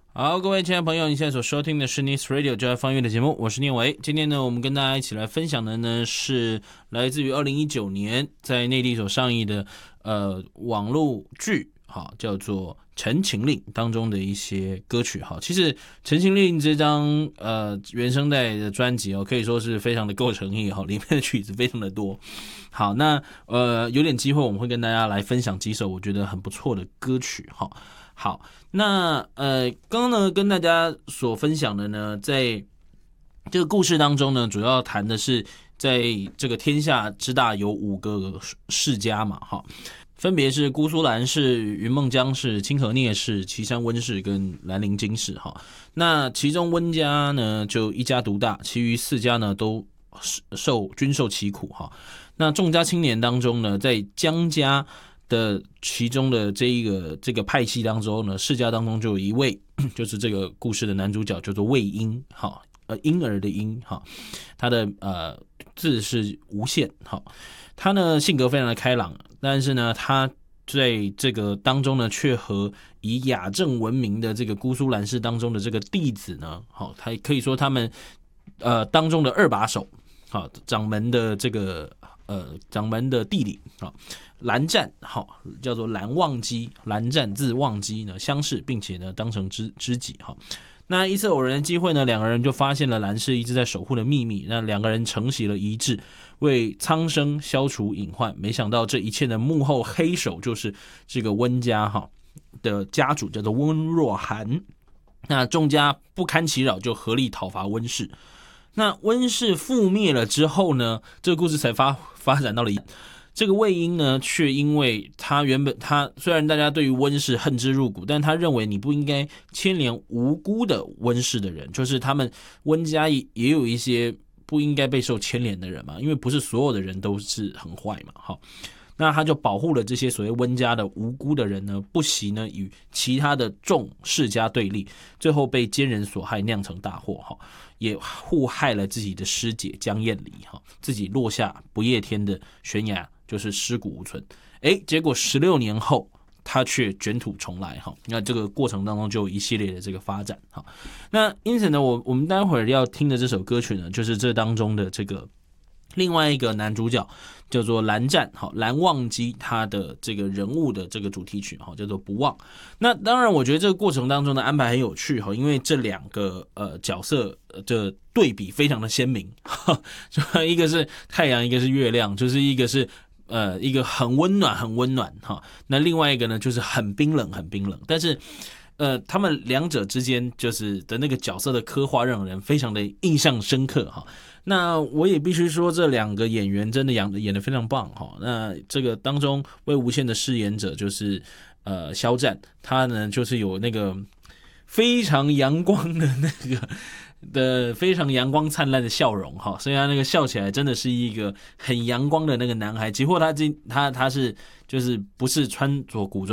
好，各位亲爱的朋友，你现在所收听的是 Nice Radio 就爱放乐的节目，我是念维。今天呢，我们跟大家一起来分享的呢是来自于2019年在内地所上映的网络剧，好，叫做《陈情令》当中的一些歌曲。好，其实《陈情令》这张原声带的专辑可以说是非常的够诚意，里面的曲子非常的多。好，那有点机会我们会跟大家来分享几首我觉得很不错的歌曲。好，那刚刚呢跟大家所分享的呢，在这个故事当中呢，主要谈的是在这个天下之大有5个世家嘛，分别是姑苏蓝氏、云梦江氏、清河聂氏、岐山温氏跟兰陵金氏。那其中温家呢就一家独大，其余4家呢都均受其苦。那众家青年当中呢，在江家的其中的这个派系当中呢，世家当中就有一位，就是这个故事的男主角叫做魏婴，婴儿的婴，他的字是无限。他呢性格非常的开朗，但是呢他在这个当中呢，却和以雅正闻名的这个姑苏蓝氏当中的这个弟子呢，他可以说他们当中的2把手，掌门的这个掌门的弟弟蓝湛，叫做蓝忘机，蓝湛字忘机呢，相识，并且呢当成知己。那一次偶然的机会呢，两个人就发现了蓝氏一直在守护的秘密，那两个人承袭了遗志，为苍生消除隐患。没想到这一切的幕后黑手就是这个温家的家主，叫做温若寒。那众家不堪其扰，就合力讨伐温氏。那温氏覆灭了之后呢，这个故事才发展到了这个魏婴呢，却因为他虽然大家对于温氏恨之入骨，但他认为你不应该牵连无辜的温氏的人，就是他们温家也有一些不应该被受牵连的人嘛，因为不是所有的人都是很坏嘛。那他就保护了这些所谓温家的无辜的人呢，不惜呢与其他的众世家对立，最后被奸人所害，酿成大祸。也互害了自己的师姐江燕离，自己落下不夜天的悬崖，就是尸骨无存。结果16年后他却卷土重来。那这个过程当中就有一系列的这个发展。那因此呢，我们待会儿要听的这首歌曲呢，就是这当中的这个另外一个男主角叫做蓝湛，蓝忘机，他的这个人物的这个主题曲叫做不忘。那当然我觉得这个过程当中的安排很有趣，因为这2个角色的对比非常的鲜明，一个是太阳，一个是月亮，就是一个是一个很温暖那另外一个呢就是很冰冷，但是他们两者之间就是的那个角色的刻画让人非常的印象深刻。那我也必须说这2个演员真的演得非常棒。那这个当中魏无羡的饰演者就是肖战，他呢就是有那个非常阳光的非常阳光灿烂的笑容，所以他那个笑起来真的是一个很阳光的那个男孩。即或他是就是不是穿着古装